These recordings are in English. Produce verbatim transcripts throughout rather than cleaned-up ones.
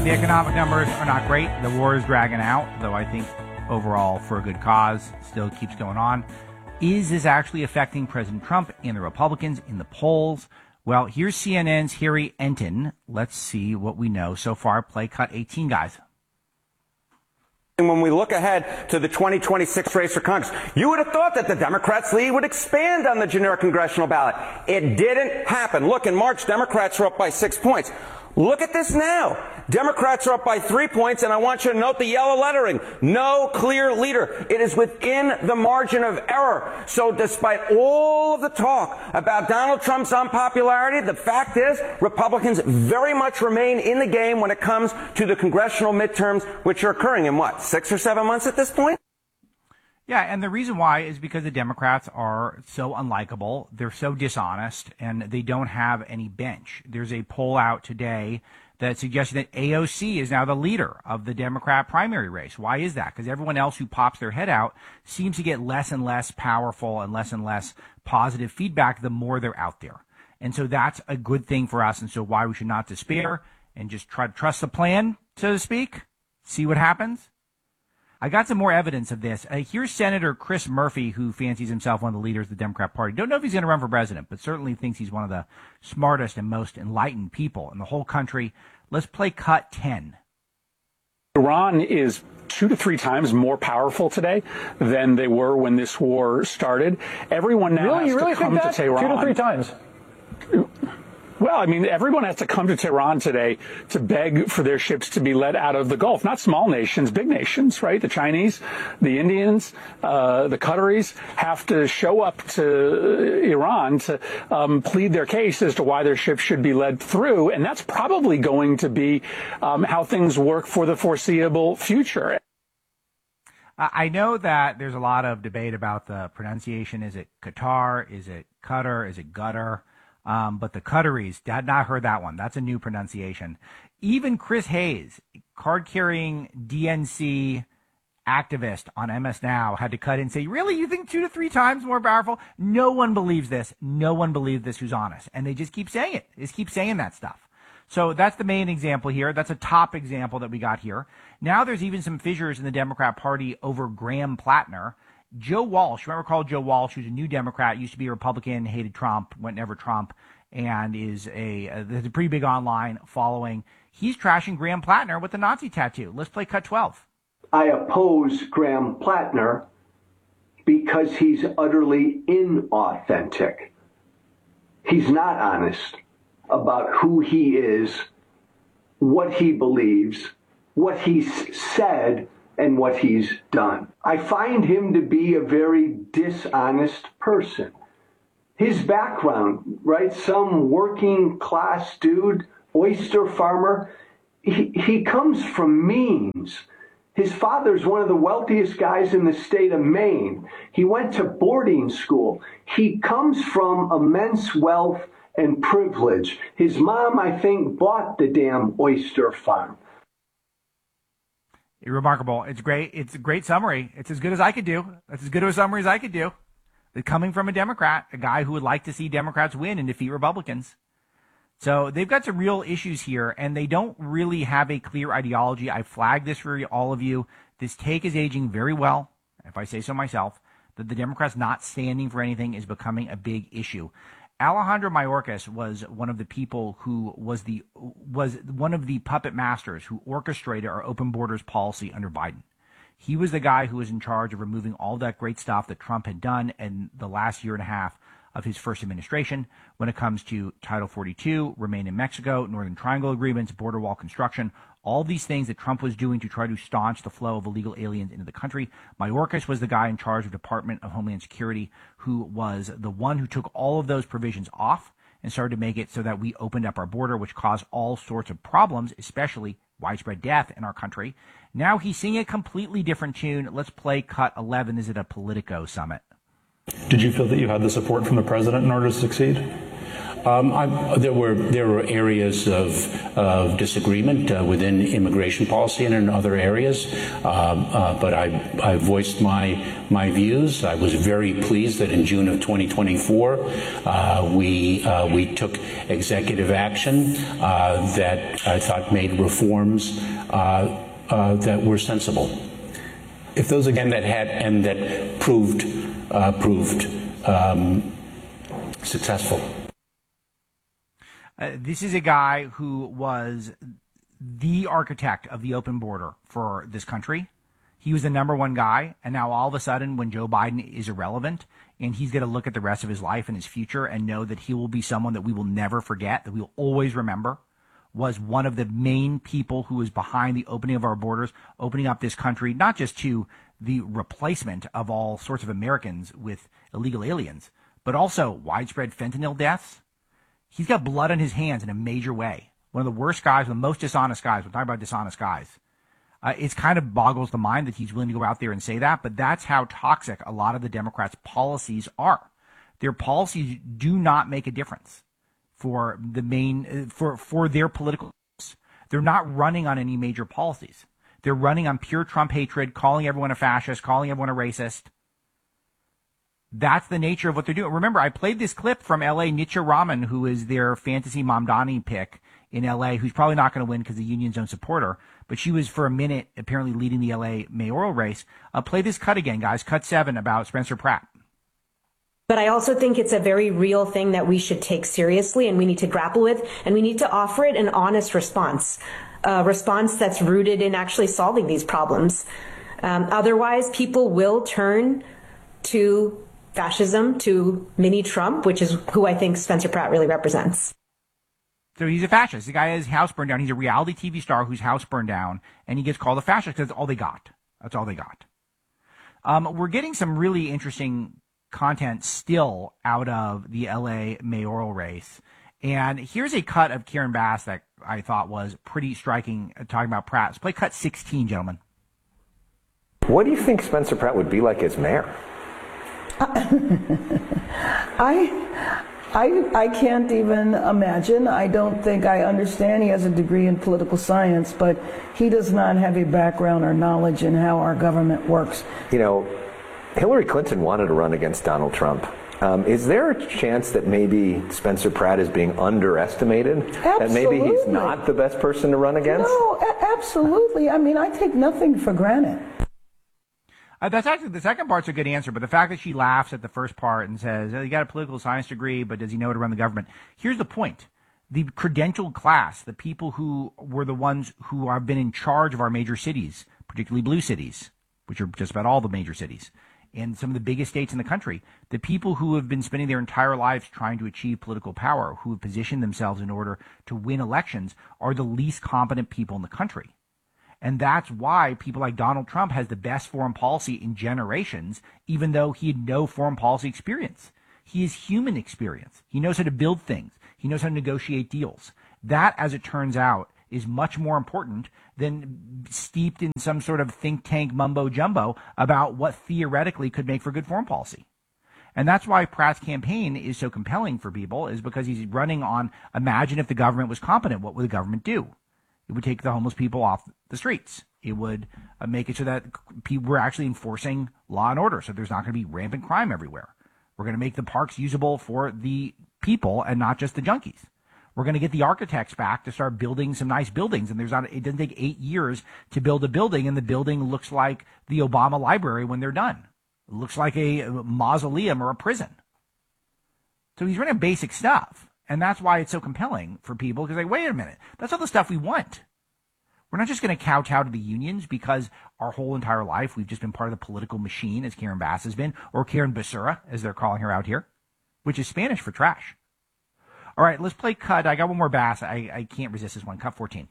the economic numbers are not great. The war is dragging out, though I think overall for a good cause, still keeps going on. Is this actually affecting President Trump and the Republicans in the polls? Well, here's C N N's Harry Enten. Let's see what we know so far. Play cut eighteen, guys. And when we look ahead to the twenty twenty-six race for Congress, you would have thought that the Democrats' lead would expand on the generic congressional ballot. It didn't happen. Look, in March, Democrats were up by six points. Look at this now. Democrats are up by three points, and I want you to note the yellow lettering. No clear leader. It is within the margin of error. So despite all of the talk about Donald Trump's unpopularity, the fact is Republicans very much remain in the game when it comes to the congressional midterms, which are occurring in, what, six or seven months at this point? Yeah, and the reason why is because the Democrats are so unlikable, they're so dishonest, and they don't have any bench. There's a poll out today that suggests that A O C is now the leader of the Democrat primary race. Why is that? Because everyone else who pops their head out seems to get less and less powerful and less and less positive feedback the more they're out there. And so that's a good thing for us, and so why we should not despair and just try to trust the plan, so to speak, see what happens. I got some more evidence of this. Uh, here's Senator Chris Murphy, who fancies himself one of the leaders of the Democrat Party. Don't know if he's going to run for president, but certainly thinks he's one of the smartest and most enlightened people in the whole country. Let's play cut ten. Iran is two to three times more powerful today than they were when this war started. Everyone now really? has You really to come think that? to Tehran. Two to three times. Well, I mean, everyone has to come to Tehran today to beg for their ships to be let out of the Gulf. Not small nations, big nations, right? The Chinese, the Indians, uh, the Qataris have to show up to Iran to um, plead their case as to why their ships should be led through. And that's probably going to be um, how things work for the foreseeable future. I know that there's a lot of debate about the pronunciation. Is it Qatar? Is it Qatar? Is it Gutter? Um, but the Qataris, had not heard that one. That's a new pronunciation. Even Chris Hayes, card-carrying D N C activist on M S Now, had to cut in and say, really, you think two to three times more powerful? No one believes this. No one believes this who's honest. And they just keep saying it. They just keep saying that stuff. So that's the main example here. That's a top example that we got here. Now there's even some fissures in the Democrat Party over Graham Plattner. Joe Walsh, you might recall Joe Walsh, who's a new Democrat, used to be a Republican, hated Trump, went never Trump, and is a, uh, there's a pretty big online following. He's trashing Graham Plattner with the Nazi tattoo. Let's play cut twelve. I oppose Graham Plattner because he's utterly inauthentic. He's not honest about who he is, what he believes, what he's said, and what he's done. I find him to be a very dishonest person. His background, right, some working class dude, oyster farmer, he, he comes from means. His father's one of the wealthiest guys in the state of Maine. He went to boarding school. He comes from immense wealth and privilege. His mom, I think, bought the damn oyster farm. Remarkable. It's great. It's a great summary. It's as good as I could do. That's as good of a summary as I could do. Coming from a Democrat, a guy who would like to see Democrats win and defeat Republicans. So they've got some real issues here, and they don't really have a clear ideology. I flagged this for all of you. This take is aging very well, if I say so myself, that the Democrats not standing for anything is becoming a big issue. Alejandro Mayorkas was one of the people who was the was one of the puppet masters who orchestrated our open borders policy under Biden. He was the guy who was in charge of removing all that great stuff that Trump had done in the last year and a half of his first administration when it comes to Title forty-two, Remain in Mexico, Northern Triangle agreements, border wall construction, all these things that Trump was doing to try to staunch the flow of illegal aliens into the country. Mayorkas was the guy in charge of Department of Homeland Security who was the one who took all of those provisions off and started to make it so that we opened up our border, which caused all sorts of problems, especially widespread death in our country. Now he's singing a completely different tune. Let's play cut eleven. Is it a Politico summit? Did you feel that you had the support from the president in order to succeed? Um, I, there were there were areas of, of disagreement uh, within immigration policy and in other areas, um, uh, but I, I voiced my my views. I was very pleased that in June of twenty twenty-four uh, we uh, we took executive action uh, that I thought made reforms uh, uh, that were sensible. If those again that had and that proved uh, proved um, successful. Uh, this is a guy who was the architect of the open border for this country. He was the number one guy, and now all of a sudden, when Joe Biden is irrelevant, and he's going to look at the rest of his life and his future and know that he will be someone that we will never forget, that we will always remember, was one of the main people who was behind the opening of our borders, opening up this country, not just to the replacement of all sorts of Americans with illegal aliens, but also widespread fentanyl deaths. He's got blood on his hands in a major way. One of the worst guys, the most dishonest guys. We're talking about dishonest guys. Uh, it's kind of boggles the mind that he's willing to go out there and say that, but that's how toxic a lot of the Democrats' policies are. Their policies do not make a difference for the main, for, for their political. They're not running on any major policies. They're running on pure Trump hatred, calling everyone a fascist, calling everyone a racist. That's the nature of what they're doing. Remember, I played this clip from L A, Nitya Raman, who is their fantasy Mamdani pick in L A, who's probably not going to win because the unions don't support her. But she was, for a minute, apparently leading the L A mayoral race. Uh, play this cut again, guys. Cut seven about Spencer Pratt. But I also think it's a very real thing that we should take seriously and we need to grapple with, and we need to offer it an honest response, a response that's rooted in actually solving these problems. Um, otherwise, people will turn to fascism, to mini Trump, which is who I think Spencer Pratt really represents. So he's a fascist. The guy has his house burned down. He's a reality T V star whose house burned down, and he gets called a fascist because that's all they got. That's all they got. Um, we're getting some really interesting content still out of the L A mayoral race. And here's a cut of Karen Bass that I thought was pretty striking, uh, talking about Pratt. Let's play cut sixteen, gentlemen. What do you think Spencer Pratt would be like as mayor? I, I, I can't even imagine. I don't think I understand. He has a degree in political science, but he does not have a background or knowledge in how our government works. You know, Hillary Clinton wanted to run against Donald Trump. Um, is there a chance that maybe Spencer Pratt is being underestimated? Absolutely. That maybe he's not the best person to run against? No, a- absolutely. I mean, I take nothing for granted. Uh, that's actually, the second part's a good answer, but the fact that she laughs at the first part and says, oh, you got a political science degree, but does he know how to run the government? Here's the point. The credentialed class, the people who were the ones who have been in charge of our major cities, particularly blue cities, which are just about all the major cities, and some of the biggest states in the country, the people who have been spending their entire lives trying to achieve political power, who have positioned themselves in order to win elections, are the least competent people in the country. And that's why people like Donald Trump has the best foreign policy in generations, even though he had no foreign policy experience. He has human experience. He knows how to build things. He knows how to negotiate deals. That, as it turns out, is much more important than steeped in some sort of think tank mumbo jumbo about what theoretically could make for good foreign policy. And that's why Pratt's campaign is so compelling for people, is because he's running on, imagine if the government was competent, what would the government do? It would take the homeless people off the streets. It would uh, make it so that people were actually enforcing law and order, so there's not going to be rampant crime everywhere. We're going to make the parks usable for the people and not just the junkies. We're going to get the architects back to start building some nice buildings, and there's not. It doesn't take eight years to build a building, and the building looks like the Obama Library when they're done. It looks like a mausoleum or a prison. So he's running basic stuff. And that's why it's so compelling for people, because like, wait a minute, that's all the stuff we want. We're not just going to kowtow to the unions because our whole entire life we've just been part of the political machine, as Karen Bass has been, or Karen Basura, as they're calling her out here, which is Spanish for trash. All right, let's play cut. I got one more Bass. I, I can't resist this one. Cut fourteen.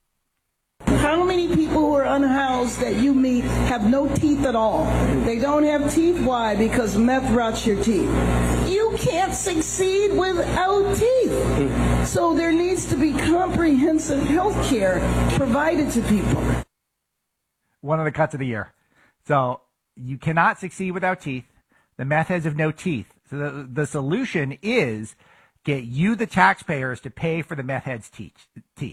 How many people who are unhoused that you meet have no teeth at all? They don't have teeth. Why? Because meth rots your teeth. You can't succeed without teeth. So there needs to be comprehensive health care provided to people. One of the cuts of the year. So you cannot succeed without teeth. The meth heads have no teeth. So the, the solution is get you, the taxpayers, to pay for the meth heads' teeth.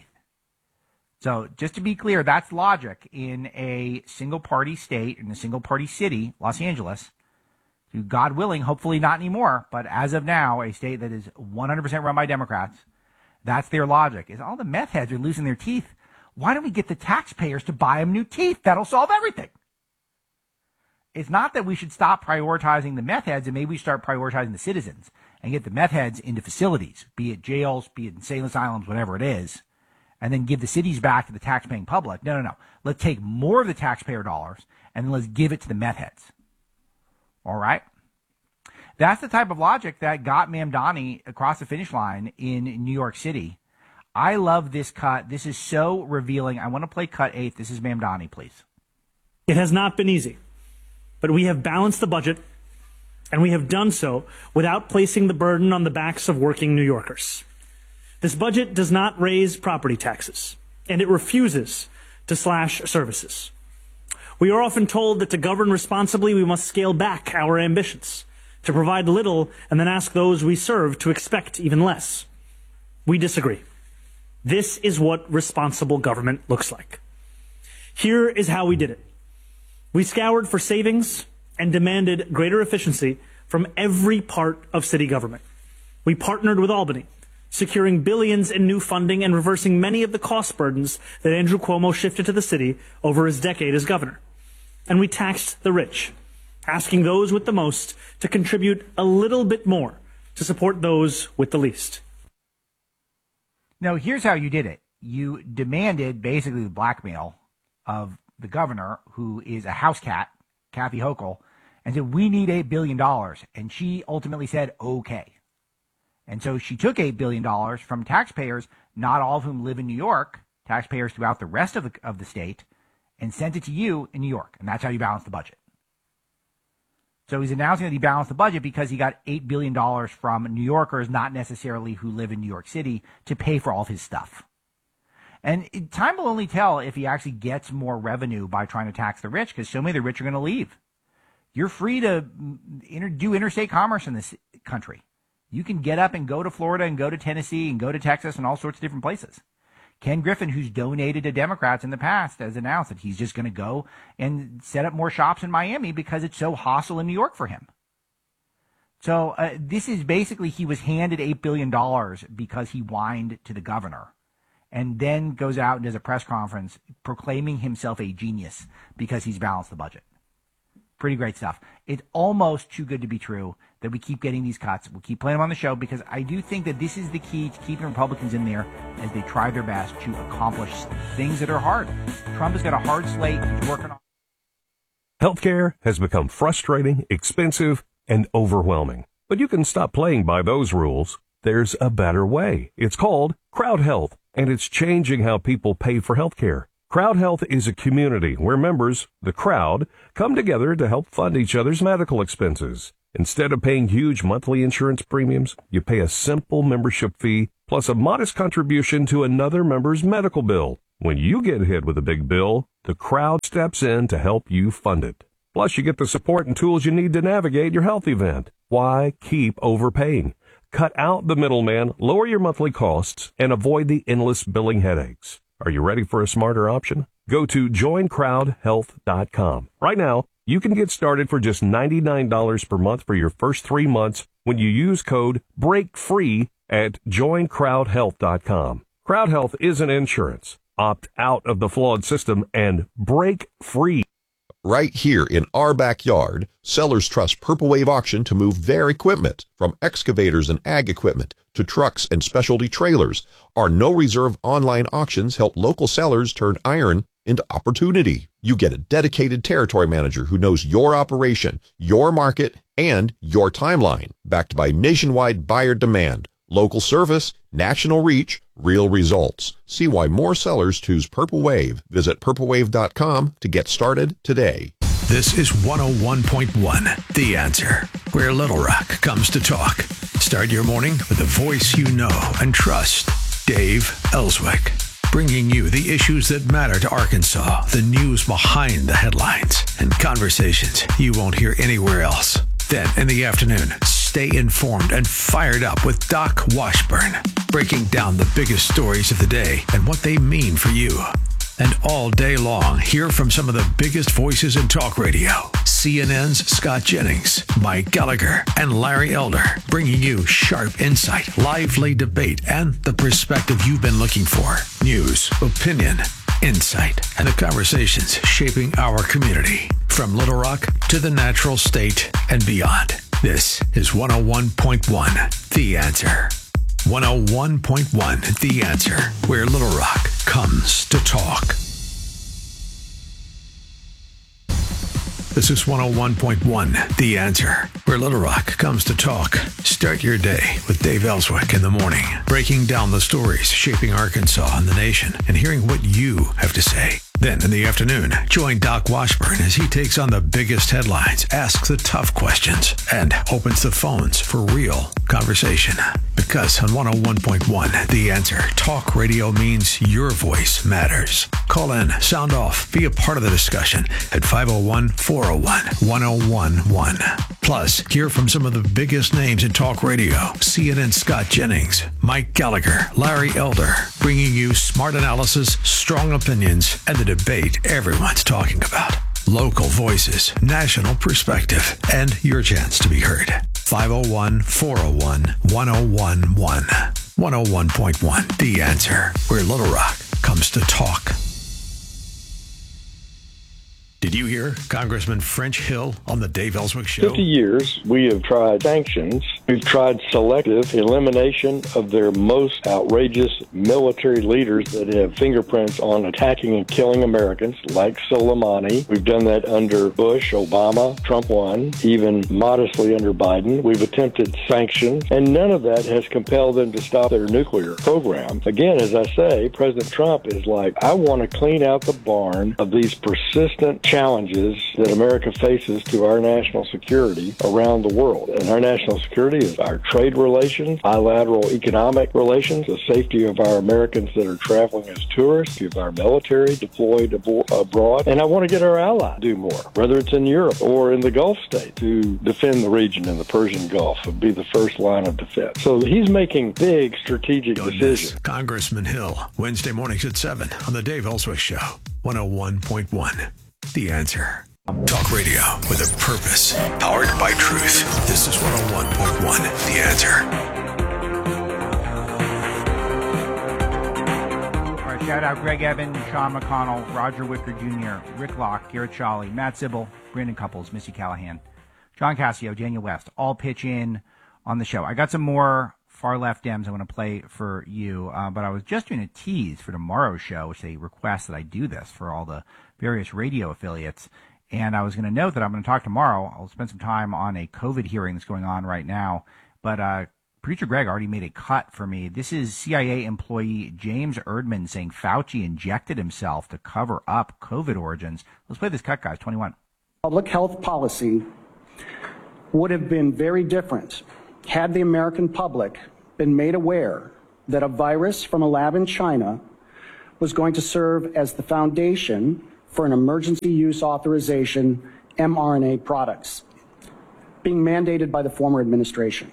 So just to be clear, that's logic in a single-party state, in a single-party city, Los Angeles. God willing, hopefully not anymore, but as of now, a state that is one hundred percent run by Democrats, that's their logic, is all the meth heads are losing their teeth. Why don't we get the taxpayers to buy them new teeth? That'll solve everything. It's not that we should stop prioritizing the meth heads and maybe we start prioritizing the citizens and get the meth heads into facilities, be it jails, be it insane asylums, whatever it is, and then give the cities back to the taxpaying public. No, no, no. Let's take more of the taxpayer dollars and let's give it to the meth heads. All right? That's the type of logic that got Mamdani across the finish line in New York City. I love this cut. This is so revealing. I want to play cut eight. This is Mamdani, please. It has not been easy, but we have balanced the budget, and we have done so without placing the burden on the backs of working New Yorkers. This budget does not raise property taxes, and it refuses to slash services. We are often told that to govern responsibly, we must scale back our ambitions, to provide little and then ask those we serve to expect even less. We disagree. This is what responsible government looks like. Here is how we did it. We scoured for savings and demanded greater efficiency from every part of city government. We partnered with Albany, securing billions in new funding and reversing many of the cost burdens that Andrew Cuomo shifted to the city over his decade as governor. And we taxed the rich, asking those with the most to contribute a little bit more to support those with the least. Now, here's how you did it. You demanded basically the blackmail of the governor, who is a house cat, Kathy Hochul, and said, we need eight billion dollars. And she ultimately said, okay. And so she took eight billion dollars from taxpayers, not all of whom live in New York, taxpayers throughout the rest of the, of the state, and sent it to you in New York. And that's how you balance the budget. So he's announcing that he balanced the budget because he got eight billion dollars from New Yorkers, not necessarily who live in New York City, to pay for all of his stuff. And it, time will only tell if he actually gets more revenue by trying to tax the rich, because so many of the rich are going to leave. You're free to inter- do interstate commerce in this country. You can get up and go to Florida and go to Tennessee and go to Texas and all sorts of different places. Ken Griffin, who's donated to Democrats in the past, has announced that he's just going to go and set up more shops in Miami because it's so hostile in New York for him. So uh, this is basically, he was handed eight billion dollars because he whined to the governor, and then goes out and does a press conference proclaiming himself a genius because he's balanced the budget. Pretty great stuff. It's almost too good to be true that we keep getting these cuts. We'll keep playing them on the show because I do think that this is the key to keeping Republicans in there as they try their best to accomplish things that are hard. Trump has got a hard slate. He's working on. Healthcare has become frustrating, expensive, and overwhelming. But you can stop playing by those rules. There's a better way. It's called Crowd Health, and it's changing how people pay for healthcare. Crowd Health is a community where members, the crowd, come together to help fund each other's medical expenses. Instead of paying huge monthly insurance premiums, you pay a simple membership fee plus a modest contribution to another member's medical bill. When you get hit with a big bill, the crowd steps in to help you fund it. Plus, you get the support and tools you need to navigate your health event. Why keep overpaying? Cut out the middleman, lower your monthly costs, and avoid the endless billing headaches. Are you ready for a smarter option? Go to join crowd health dot com. Right now, you can get started for just ninety-nine dollars per month for your first three months when you use code BREAKFREE at join crowd health dot com. Crowd Health isn't insurance. Opt out of the flawed system and break free. Right here in our backyard, sellers trust Purple Wave Auction to move their equipment, from excavators and ag equipment to trucks and specialty trailers. Our no-reserve online auctions help local sellers turn iron into opportunity. You get a dedicated territory manager who knows your operation, your market, and your timeline, backed by nationwide buyer demand, local service, national reach, real results. See why more sellers choose Purple Wave. Visit purple wave dot com to get started today. This is one oh one point one, The Answer, where Little Rock comes to talk. Start your morning with a voice you know and trust. Dave Ellswick, bringing you the issues that matter to Arkansas, the news behind the headlines, and conversations you won't hear anywhere else. Then in the afternoon, Stay informed and fired up with Doc Washburn, breaking down the biggest stories of the day and what they mean for you. And all day long, hear from some of the biggest voices in talk radio. C N N's Scott Jennings, Mike Gallagher, and Larry Elder, bringing you sharp insight, lively debate, and the perspective you've been looking for. News, opinion, insight, and the conversations shaping our community. From Little Rock to the natural state and beyond. This is one oh one point one, The Answer. one oh one point one, The Answer, where Little Rock comes to talk. This is one oh one point one, The Answer, where Little Rock comes to talk. Start your day with Dave Ellswick in the morning, breaking down the stories shaping Arkansas and the nation and hearing what you have to say. Then in the afternoon, join Doc Washburn as he takes on the biggest headlines, asks the tough questions, and opens the phones for real conversation. Because on one oh one point one, The Answer, talk radio means your voice matters. Call in, sound off, be a part of the discussion at five oh one, four oh one, one oh one one. Plus, hear from some of the biggest names in talk radio. C N N Scott Jennings, Mike Gallagher, Larry Elder, bringing you smart analysis, strong opinions, and the debate everyone's talking about. Local voices, national perspective, and your chance to be heard. five oh one, four oh one, one oh one one. one oh one point one, The Answer, where Little Rock comes to talk. Did you hear Congressman French Hill on the Dave Ellswick Show? fifty years, we have tried sanctions. We've tried selective elimination of their most outrageous military leaders that have fingerprints on attacking and killing Americans, like Soleimani. We've done that under Bush, Obama, Trump one, even modestly under Biden. We've attempted sanctions, and none of that has compelled them to stop their nuclear program. Again, as I say, President Trump is like, I want to clean out the barn of these persistent challenges that America faces to our national security around the world. And our national security is our trade relations, bilateral economic relations, the safety of our Americans that are traveling as tourists, of our military deployed abo- abroad. And I want to get our allies to do more, whether it's in Europe or in the Gulf states, to defend the region in the Persian Gulf and be the first line of defense. So he's making big strategic Goodness. decisions. Congressman Hill, Wednesday mornings at seven on the Dave Ellswick Show, one oh one point one. The Answer. Talk radio with a purpose, powered by truth. This is one oh one point one, The Answer. All right, shout out Greg Evans, Sean McConnell, Roger Wicker Junior, Rick Locke, Garrett Shawley, Matt Sybil, Brandon Couples, Missy Callahan, John Cassio, Daniel West, all pitch in on the show. I got some more far left Dems I want to play for you, uh, but I was just doing a tease for tomorrow's show, which they request that I do this for all the various radio affiliates. And I was going to note that I'm going to talk tomorrow. I'll spend some time on a COVID hearing that's going on right now. But uh, producer Greg already made a cut for me. This is C I A employee James Erdman saying Fauci injected himself to cover up COVID origins. Let's play this cut, guys. twenty-one. Public health policy would have been very different had the American public been made aware that a virus from a lab in China was going to serve as the foundation for an emergency use authorization mRNA products being mandated by the former administration.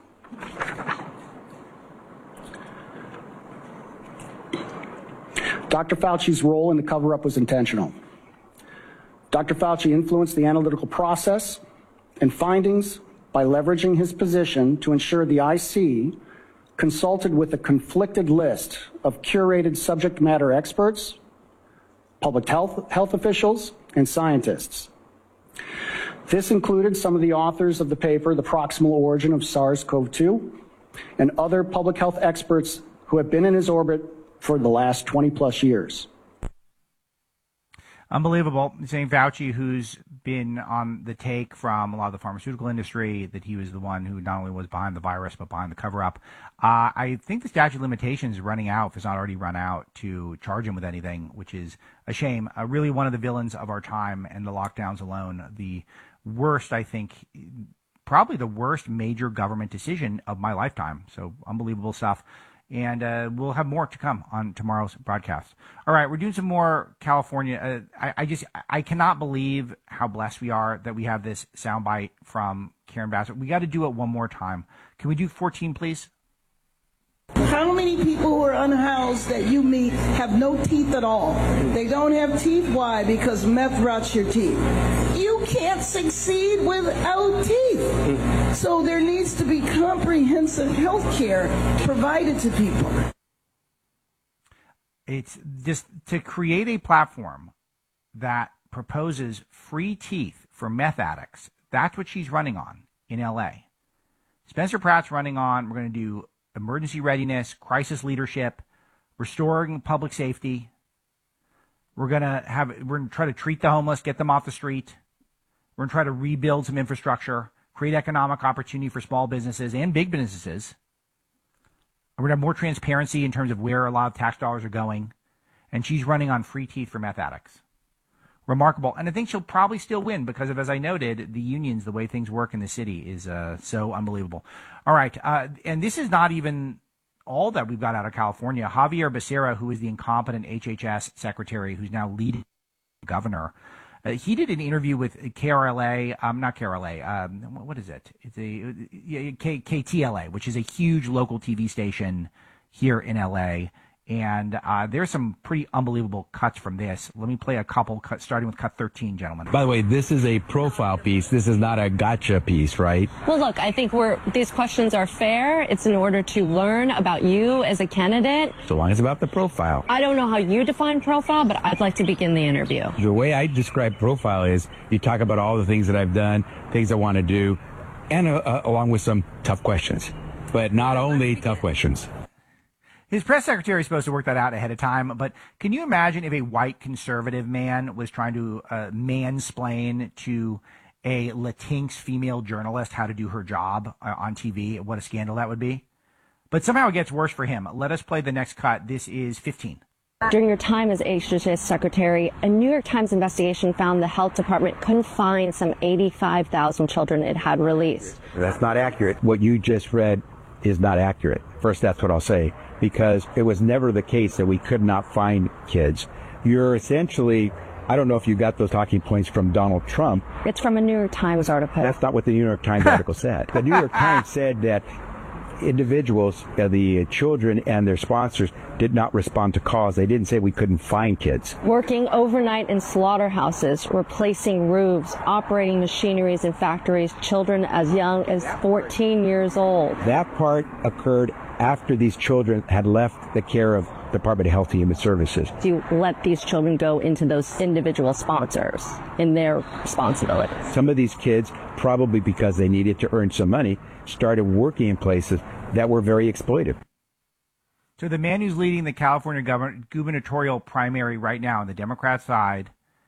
Doctor Fauci's role in the cover-up was intentional. Doctor Fauci influenced the analytical process and findings by leveraging his position to ensure the I C consulted with a conflicted list of curated subject matter experts, public health, health officials, and scientists. This included some of the authors of the paper, The Proximal Origin of SARS CoV two, and other public health experts who have been in his orbit for the last twenty plus years. Unbelievable. Saying Fauci, who's been on the take from a lot of the pharmaceutical industry, that he was the one who not only was behind the virus, but behind the cover-up. Uh, I think the statute of limitations is running out, if it's not already run out, to charge him with anything, which is a shame. Uh, really one of the villains of our time, and the lockdowns alone, the worst, I think, probably the worst major government decision of my lifetime. So unbelievable stuff. And uh, we'll have more to come on tomorrow's broadcast. All right, we're doing some more California. Uh, I, I just, I cannot believe how blessed we are that we have this soundbite from Karen Bass. We got to do it one more time. Can we do fourteen, please? How many people who are unhoused that you meet have no teeth at all? They don't have teeth. Why? Because meth rots your teeth. You can't succeed without teeth. So there needs to be comprehensive health care provided to people. It's just to create a platform that proposes free teeth for meth addicts. That's what she's running on in L A. Spencer Pratt's running on, we're going to do emergency readiness, crisis leadership, restoring public safety. We're going to have, we're going to try to treat the homeless, get them off the street. We're going to try to rebuild some infrastructure, create economic opportunity for small businesses and big businesses. We're going to have more transparency in terms of where a lot of tax dollars are going. And she's running on free teeth for meth addicts. Remarkable. And I think she'll probably still win because of, as I noted, the unions, the way things work in the city is uh, so unbelievable. All right. Uh, and this is not even all that we've got out of California. Javier Becerra, who is the incompetent H H S secretary, who's now leading governor, uh, he did an interview with K R L A, um, not K R L A, um, what is it? It's a yeah, K, K T L A, which is a huge local T V station here in L A. And uh, there's some pretty unbelievable cuts from this. Let me play a couple, cuts, starting with cut thirteen, gentlemen. By the way, this is a profile piece. This is not a gotcha piece, right? Well, look, I think we're these questions are fair. It's in order to learn about you as a candidate. So long as it's about the profile. I don't know how you define profile, but I'd like to begin the interview. The way I describe profile is you talk about all the things that I've done, things I want to do, and uh, uh, along with some tough questions. But not only tough questions. His press secretary is supposed to work that out ahead of time, but can you imagine if a white conservative man was trying to uh, mansplain to a Latinx female journalist how to do her job uh, on T V? What a scandal that would be. But somehow it gets worse for him. Let us play the next cut. This is fifteen. During your time as H H S secretary, a New York Times investigation found the health department couldn't find some eighty-five thousand children it had released. That's not accurate. What you just read is not accurate. First, that's what I'll say. Because it was never the case that we could not find kids. You're essentially, I don't know if you got those talking points from Donald Trump. It's from a New York Times article. That's not what the New York Times article said. The New York Times said that individuals, uh, the children and their sponsors, did not respond to calls. They didn't say we couldn't find kids. Working overnight in slaughterhouses, replacing roofs, operating machineries in factories, children as young as fourteen years old. That part occurred after these children had left the care of the Department of Health and Human Services. To let these children go into those individual sponsors in their responsibility. Some of these kids, probably because they needed to earn some money, started working in places that were very exploitive. So the man who's leading the California govern- gubernatorial primary right now on the Democrat side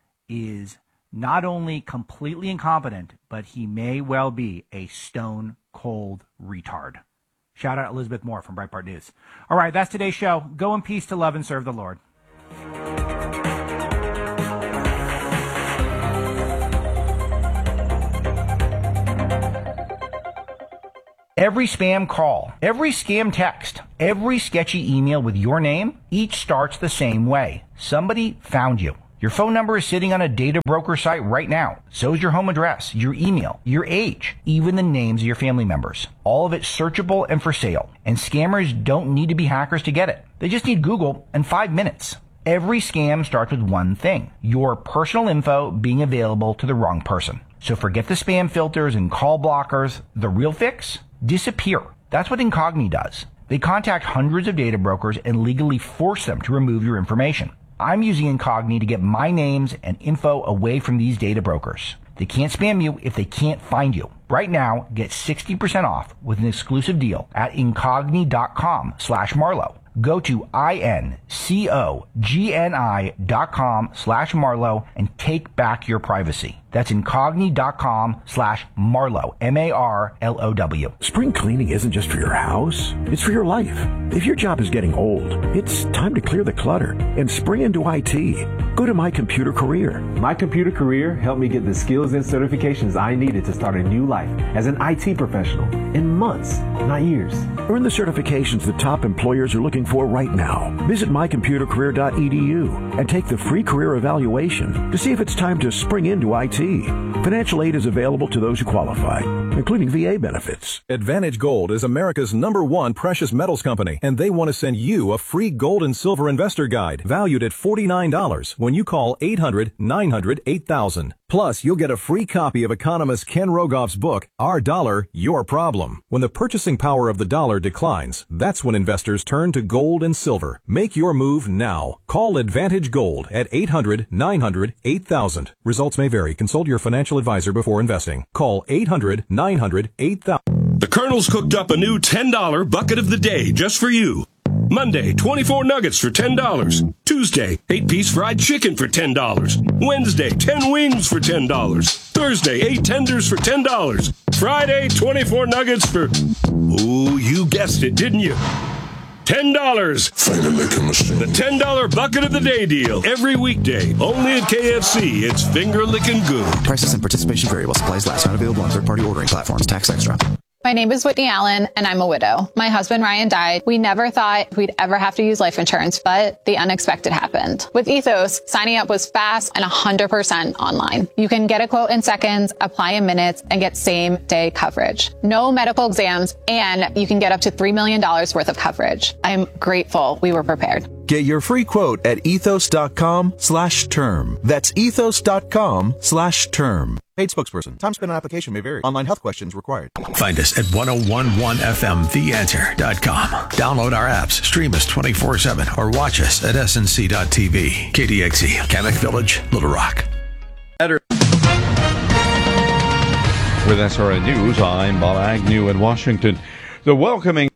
is not only completely incompetent, but he may well be a stone cold retard. Shout out Elizabeth Moore from Breitbart News. All right, that's today's show. Go in peace to love and serve the Lord. Every spam call, every scam text, every sketchy email with your name, each starts the same way. Somebody found you. Your phone number is sitting on a data broker site right now. So is your home address, your email, your age, even the names of your family members. All of it searchable and for sale. And scammers don't need to be hackers to get it. They just need Google and five minutes. Every scam starts with one thing: your personal info being available to the wrong person. So forget the spam filters and call blockers. The real fix? Disappear. That's what Incogni does. They contact hundreds of data brokers and legally force them to remove your information. I'm using Incogni to get my names and info away from these data brokers. They can't spam you if they can't find you. Right now, get sixty percent off with an exclusive deal at Incogni.com slash Marlowe. Go to I-N-C-O-G-N-I dot com slash Marlowe and take back your privacy. That's That's Incogni.com slash Marlowe, M A R L O W. Spring cleaning isn't just for your house, it's for your life. If your job is getting old, it's time to clear the clutter and spring into I T. Go to My Computer Career. My Computer Career helped me get the skills and certifications I needed to start a new life as an I T professional in months, not years. Earn the certifications the top employers are looking for right now. Visit my computer career dot e d u and take the free career evaluation to see if it's time to spring into I T. Financial aid is available to those who qualify, including V A benefits. Advantage Gold is America's number one precious metals company, and they want to send you a free gold and silver investor guide valued at forty-nine dollars when you call eight hundred, nine hundred, eight thousand. Plus, you'll get a free copy of economist Ken Rogoff's book, Our Dollar, Your Problem. When the purchasing power of the dollar declines, that's when investors turn to gold and silver. Make your move now. Call Advantage Gold at eight hundred, nine hundred, eight thousand. Results may vary. Consult your financial advisor before investing. Call eight hundred, nine hundred, eight thousand. The Colonel's cooked up a new ten dollar bucket of the day just for you. Monday, twenty-four nuggets for ten dollars. Tuesday, eight-piece fried chicken for ten dollars. Wednesday, ten wings for ten dollars. Thursday, eight tenders for ten dollars. Friday, twenty-four nuggets for... Ooh, you guessed it, didn't you? ten dollars. The ten dollar bucket of the day deal. Every weekday. Only at K F C. It's finger-licking good. Prices and participation vary while supplies last. Not available on third-party ordering platforms. Tax extra. My name is Whitney Allen, and I'm a widow. My husband, Ryan, died. We never thought we'd ever have to use life insurance, but the unexpected happened. With Ethos, signing up was fast and one hundred percent online. You can get a quote in seconds, apply in minutes, and get same-day coverage. No medical exams, and you can get up to three million dollars worth of coverage. I'm grateful we were prepared. Get your free quote at ethos.com slash term. That's ethos.com slash term. Paid spokesperson. Time spent on application may vary. Online health questions required. Find us at ten eleven F M the answer dot com. Download our apps, stream us twenty-four seven, or watch us at S N C dot T V. K D X E, Kamek Village, Little Rock. With S R N News, I'm Bob Agnew in Washington. The welcoming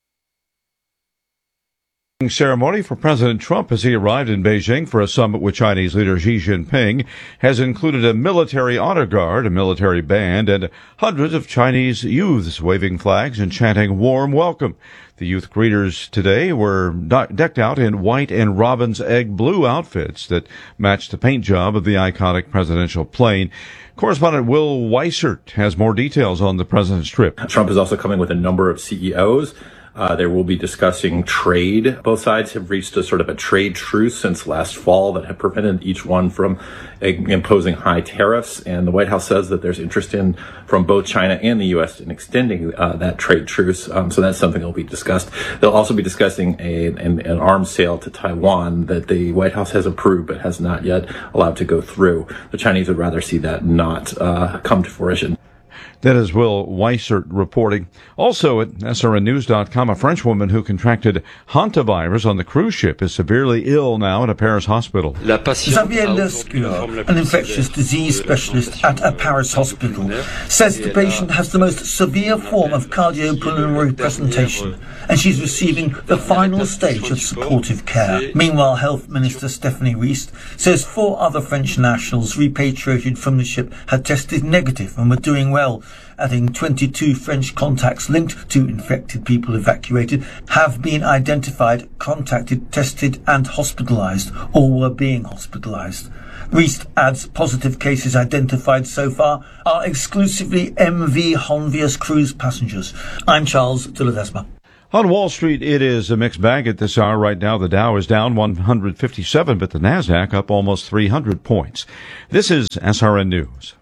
ceremony for President Trump as he arrived in Beijing for a summit with Chinese leader Xi Jinping has included a military honor guard, a military band, and hundreds of Chinese youths waving flags and chanting warm welcome. The youth greeters today were decked out in white and robin's egg blue outfits that matched the paint job of the iconic presidential plane. Correspondent Will Weissert has more details on the president's trip. Trump is also coming with a number of C E Os. Uh, they will be discussing trade. Both sides have reached a sort of a trade truce since last fall that have prevented each one from uh, imposing high tariffs. And the White House says that there's interest in from both China and the U S in extending uh, that trade truce. Um, so that's something that will be discussed. They'll also be discussing a, an, an arms sale to Taiwan that the White House has approved but has not yet allowed to go through. The Chinese would rather see that not uh, come to fruition. That is Will Weissert reporting. Also at S R N news dot com, a French woman who contracted hantavirus on the cruise ship is severely ill now at a Paris hospital. Xavier Lescure, an infectious disease specialist at a Paris hospital, says the patient has the most severe form of cardiopulmonary presentation, and she's receiving the final stage of supportive care. Meanwhile, Health Minister Stephanie Riest says four other French nationals repatriated from the ship had tested negative and were doing well, adding twenty-two French contacts linked to infected people evacuated have been identified, contacted, tested and hospitalized, or were being hospitalized. Riest adds positive cases identified so far are exclusively M V Honvius cruise passengers. I'm Charles de Ledesma. On Wall Street, it is a mixed bag at this hour. Right now, the Dow is down one hundred fifty-seven, but the Nasdaq up almost three hundred points. This is S R N News.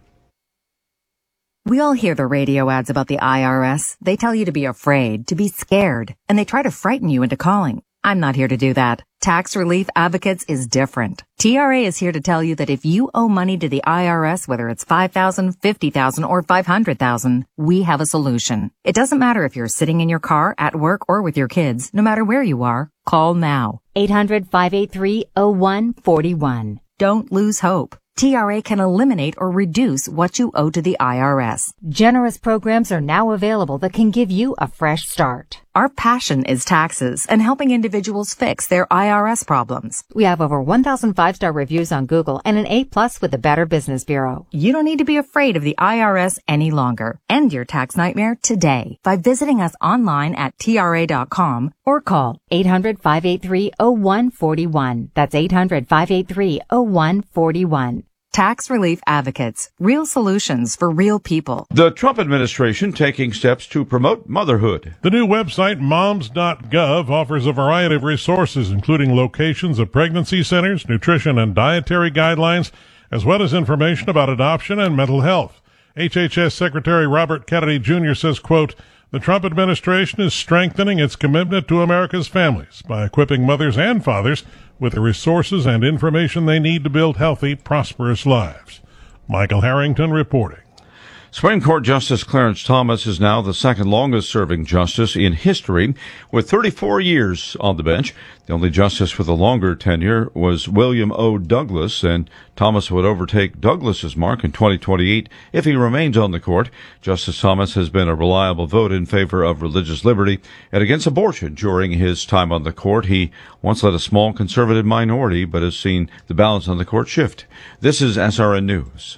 We all hear the radio ads about the I R S. They tell you to be afraid, to be scared, and they try to frighten you into calling. I'm not here to do that. Tax Relief Advocates is different. T R A is here to tell you that if you owe money to the I R S, whether it's five thousand dollars, fifty thousand dollars, or five hundred thousand dollars, we have a solution. It doesn't matter if you're sitting in your car, at work, or with your kids. No matter where you are, call now. eight hundred, five eight three, oh one four one. Don't lose hope. T R A can eliminate or reduce what you owe to the I R S. Generous programs are now available that can give you a fresh start. Our passion is taxes and helping individuals fix their I R S problems. We have over one thousand five-star reviews on Google and an A plus with the Better Business Bureau. You don't need to be afraid of the I R S any longer. End your tax nightmare today by visiting us online at T R A dot com or call eight hundred, five eight three, oh one four one. That's eight hundred, five eight three, oh one four one. Tax Relief Advocates. Real solutions for real people. The Trump administration taking steps to promote motherhood. The new website, moms dot gov, offers a variety of resources, including locations of pregnancy centers, nutrition and dietary guidelines, as well as information about adoption and mental health. H H S Secretary Robert Kennedy Junior says, quote, the Trump administration is strengthening its commitment to America's families by equipping mothers and fathers with the resources and information they need to build healthy, prosperous lives. Michael Harrington reporting. Supreme Court Justice Clarence Thomas is now the second longest-serving justice in history, with thirty-four years on the bench. The only justice with a longer tenure was William O. Douglas, and Thomas would overtake Douglas's mark in twenty twenty-eight if he remains on the court. Justice Thomas has been a reliable vote in favor of religious liberty and against abortion during his time on the court. He once led a small conservative minority, but has seen the balance on the court shift. This is S R N News.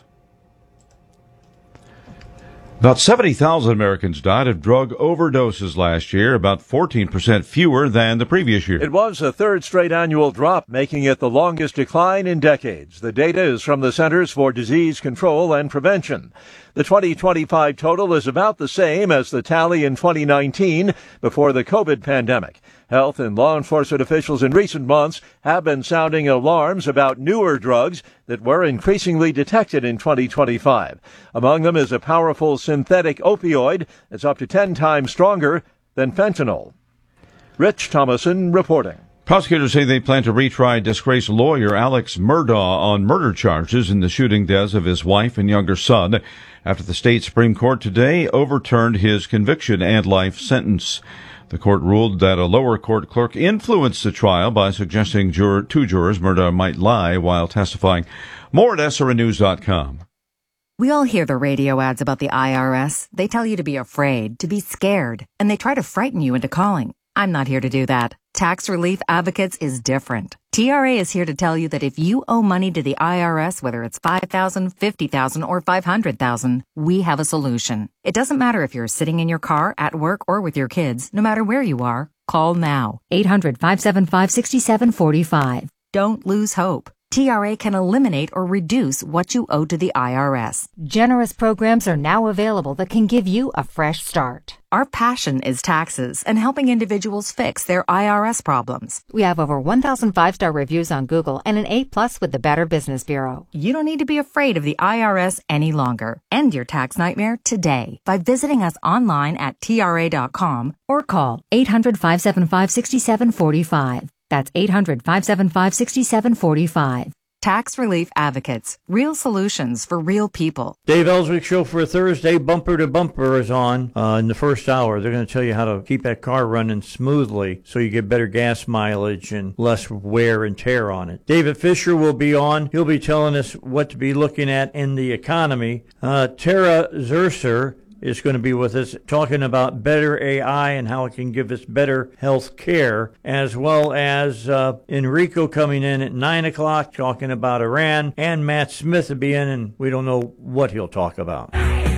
About seventy thousand Americans died of drug overdoses last year, about fourteen percent fewer than the previous year. It was a third straight annual drop, making it the longest decline in decades. The data is from the Centers for Disease Control and Prevention. The twenty twenty-five total is about the same as the tally in twenty nineteen before the COVID pandemic. Health and law enforcement officials in recent months have been sounding alarms about newer drugs that were increasingly detected in twenty twenty-five. Among them is a powerful synthetic opioid that's up to ten times stronger than fentanyl. Rich Thomason reporting. Prosecutors say they plan to retry disgraced lawyer Alex Murdaugh on murder charges in the shooting deaths of his wife and younger son after the state Supreme Court today overturned his conviction and life sentence. The court ruled that a lower court clerk influenced the trial by suggesting juror, two jurors Murdaugh might lie while testifying. More at S R N news dot com. We all hear the radio ads about the I R S. They tell you to be afraid, to be scared, and they try to frighten you into calling. I'm not here to do that. Tax Relief Advocates is different. T R A is here to tell you that if you owe money to the I R S, whether it's five thousand dollars, fifty thousand dollars, or five hundred thousand dollars, we have a solution. It doesn't matter if you're sitting in your car, at work, or with your kids. No matter where you are, call now. eight hundred, five seven five, six seven four five. Don't lose hope. T R A can eliminate or reduce what you owe to the I R S. Generous programs are now available that can give you a fresh start. Our passion is taxes and helping individuals fix their I R S problems. We have over one thousand five-star reviews on Google and an A plus with the Better Business Bureau. You don't need to be afraid of the I R S any longer. End your tax nightmare today by visiting us online at T R A dot com or call eight hundred, five seven five, six seven four five. That's eight hundred, five seven five, six seven four five. Tax Relief Advocates. Real solutions for real people. Dave Ellswick Show for Thursday. Bumper to Bumper is on uh, in the first hour. They're going to tell you how to keep that car running smoothly so you get better gas mileage and less wear and tear on it. David Fisher will be on. He'll be telling us what to be looking at in the economy. Uh, Tara Zerser is going to be with us talking about better A I and how it can give us better health care, as well as uh, Enrico coming in at nine o'clock talking about Iran, and Matt Smith will be in, and we don't know what he'll talk about.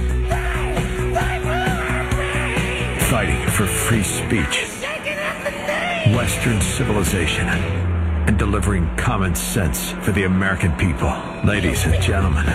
Fighting for free speech, Western civilization, and delivering common sense for the American people. Ladies and gentlemen,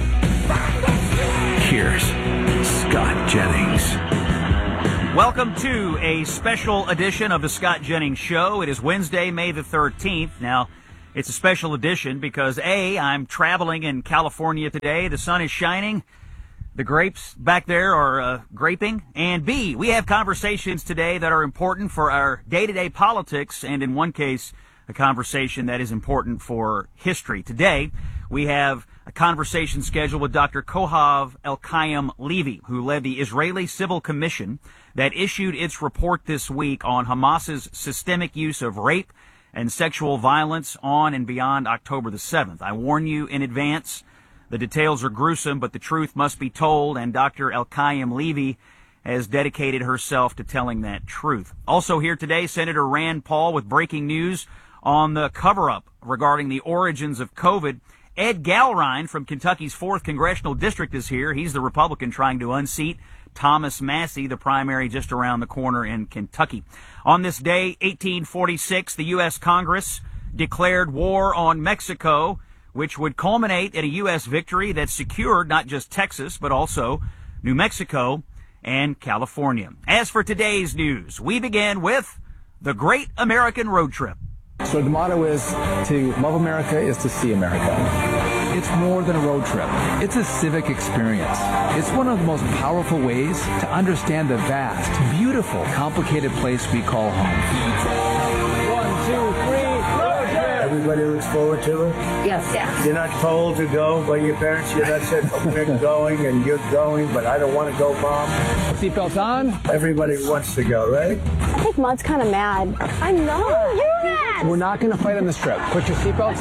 here's Scott Jennings. Welcome to a special edition of the Scott Jennings Show. It is Wednesday, May the thirteenth. Now, it's a special edition because, A, I'm traveling in California today. The sun is shining. The grapes back there are uh, graping. And, B, we have conversations today that are important for our day-to-day politics, and in one case, a conversation that is important for history. Today, we have a conversation scheduled with Doctor Kohav Elkayam Levy, who led the Israeli Civil Commission that issued its report this week on Hamas's systemic use of rape and sexual violence on and beyond October the seventh. I warn you in advance, the details are gruesome, but the truth must be told, and Doctor Elkayam Levy has dedicated herself to telling that truth. Also here today, Senator Rand Paul with breaking news on the cover-up regarding the origins of COVID. Ed Galrine from Kentucky's fourth Congressional District is here. He's the Republican trying to unseat Thomas Massie, the primary just around the corner in Kentucky. On this day, eighteen forty-six, the U S Congress declared war on Mexico, which would culminate in a U S victory that secured not just Texas, but also New Mexico and California. As for today's news, we begin with the Great American Road Trip. So the motto is to love America is to see America. It's more than a road trip. It's a civic experience. It's one of the most powerful ways to understand the vast, beautiful, complicated place we call home. One, two, three. Everybody looks forward to it? Yes, yes. You're not told to go by your parents. You're not said, we're going and you're going, but I don't want to go, Mom. Seatbelts on. Everybody wants to go, right? I think Mud's kind of mad. I'm not. You're mad. We're not going to fight on this trip. Put your seatbelts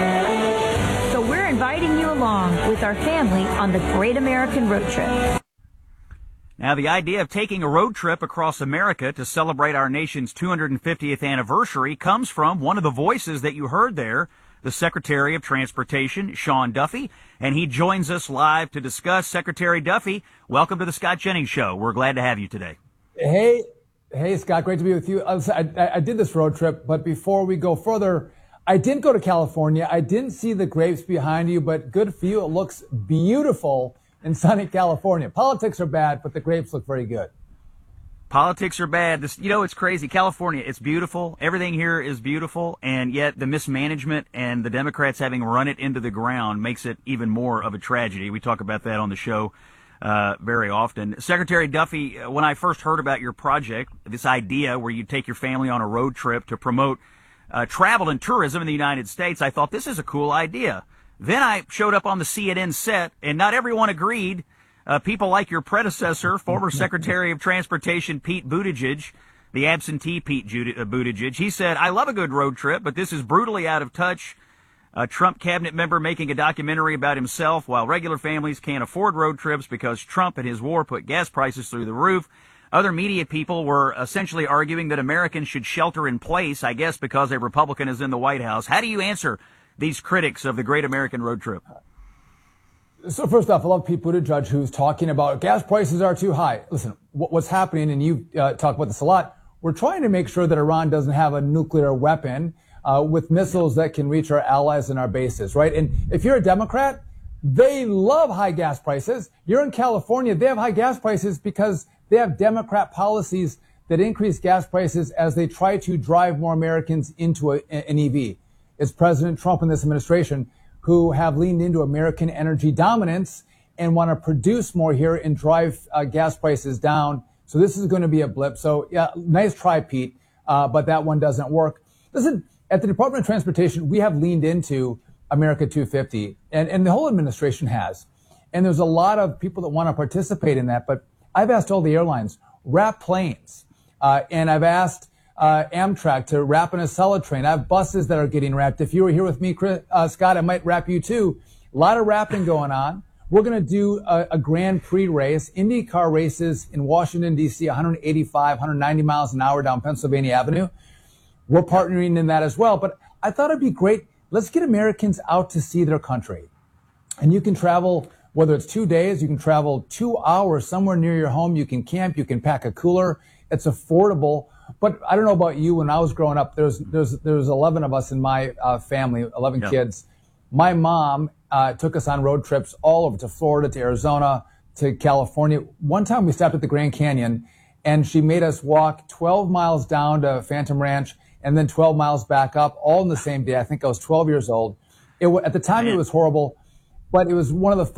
on. So we're inviting you along with our family on the Great American Road Trip. Now, the idea of taking a road trip across America to celebrate our nation's two hundred fiftieth anniversary comes from one of the voices that you heard there, the Secretary of Transportation, Sean Duffy, and he joins us live to discuss. Secretary Duffy, welcome to the Scott Jennings Show. We're glad to have you today. Hey, hey, Scott, great to be with you. I, I, I did this road trip, but before we go further, I didn't go to California. I didn't see the grapes behind you, but good for you. It looks beautiful in sunny California. Politics are bad, but the grapes look very good. Politics are bad. This, you know, it's crazy. California, it's beautiful. Everything here is beautiful, and yet the mismanagement and the Democrats having run it into the ground makes it even more of a tragedy. We talk about that on the show uh, very often. Secretary Duffy, when I first heard about your project, this idea where you take your family on a road trip to promote uh, travel and tourism in the United States, I thought this is a cool idea. Then I showed up on the C N N set, and not everyone agreed. Uh, people like your predecessor, former Secretary of Transportation Pete Buttigieg, the absentee Pete Buttigieg, he said, I love a good road trip, but this is brutally out of touch. A Trump cabinet member making a documentary about himself while regular families can't afford road trips because Trump and his war put gas prices through the roof. Other media people were essentially arguing that Americans should shelter in place, I guess because a Republican is in the White House. How do you answer these critics of the Great American Road Trip? So first off, I love Pete Buttigieg, who's talking about gas prices are too high. Listen, what's happening, and you uh, talk about this a lot, we're trying to make sure that Iran doesn't have a nuclear weapon uh, with missiles that can reach our allies and our bases, right? And if you're a Democrat, they love high gas prices. You're in California, they have high gas prices because they have Democrat policies that increase gas prices as they try to drive more Americans into a, an E V. It's President Trump and this administration who have leaned into American energy dominance and want to produce more here and drive uh, gas prices down. So this is going to be a blip. So yeah, nice try, Pete, uh, but that one doesn't work. Listen, at the Department of Transportation, we have leaned into America two fifty, and, and the whole administration has. And there's a lot of people that want to participate in that, but I've asked all the airlines, wrap planes. Uh, and I've asked Uh, Amtrak to wrap an Acela train. I have buses that are getting wrapped. If you were here with me, Chris, uh, Scott, I might wrap you too. A lot of wrapping going on. We're going to do a, a Grand Prix race, IndyCar races in Washington, D C, one eighty-five, one ninety miles an hour down Pennsylvania Avenue. We're partnering in that as well. But I thought it'd be great. Let's get Americans out to see their country. And you can travel, whether it's two days, you can travel two hours somewhere near your home. You can camp, you can pack a cooler. It's affordable. But I don't know about you. When I was growing up, there's there's there's eleven of us in my uh, family, eleven yeah. kids. My mom uh, took us on road trips all over to Florida, to Arizona, to California. One time we stopped at the Grand Canyon, and she made us walk twelve miles down to Phantom Ranch and then twelve miles back up, all in the same day. I think I was twelve years old. It, at the time, it was horrible, but it was one of the